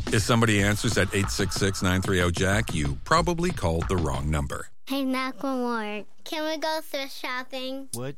If somebody answers at 866-930-JACK, you probably called the wrong number. Hey, Macklemore, can we go thrift shopping? What?